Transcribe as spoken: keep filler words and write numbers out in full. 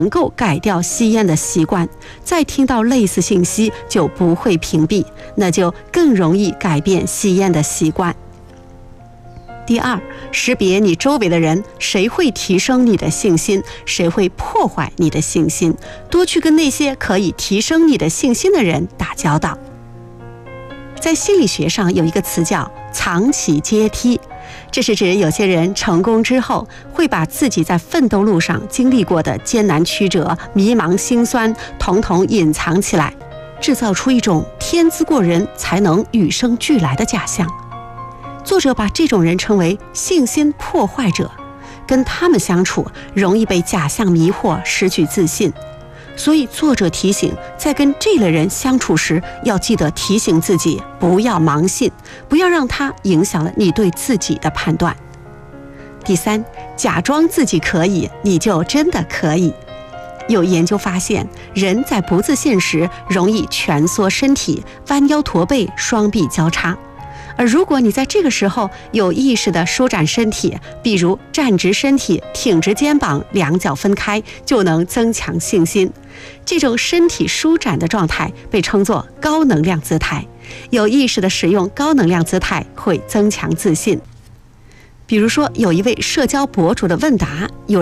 能够改掉吸烟的习惯，再听到类似信息就不会屏蔽，那就更容易改变吸烟的习惯。第二，识别你周围的人，谁会提升你的信心，谁会破坏你的信心，多去跟那些可以提升你的信心的人打交道。在心理学上有一个词叫长期阶梯，这是指有些人成功之后会把自己在奋斗路上经历过的艰难曲折、迷茫心酸统统隐藏起来，制造出一种天资过人才能与生俱来的假象。作者把这种人称为信心破坏者，跟他们相处容易被假象迷惑，失去自信。所以作者提醒，在跟这类人相处时，要记得提醒自己不要盲信，不要让他影响了你对自己的判断。第三，假装自己可以，你就真的可以。有研究发现，人在不自信时容易蜷缩身体，弯腰驼背，双臂交叉。而如果你在这个时候有意识地舒展身体，比如站直身体，挺直肩膀，两脚分开，就能增强信心。这种身体舒展的状态被称作高能量姿态。有意识地使用高能量姿态会增强自信。比如说，有一位社交博主的问答，有